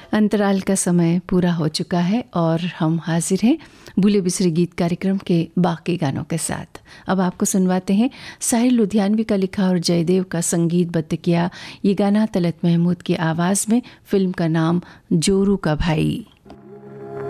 अंतराल का समय पूरा हो चुका है और हम हाजिर हैं भूले बिसरे गीत कार्यक्रम के बाकी गानों के साथ। अब आपको सुनवाते हैं साहिर लुधियानवी का लिखा और जयदेव का संगीतबद्ध किया ये गाना तलत महमूद की आवाज़ में। फिल्म का नाम जोरू का भाई।